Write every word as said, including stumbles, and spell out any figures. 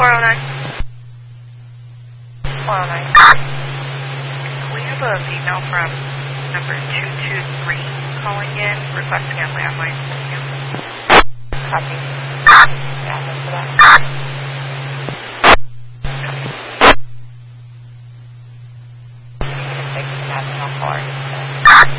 four oh nine. four oh nine. We have a female from number two two three calling in, requesting a landline. Copy. Yeah, that's for that.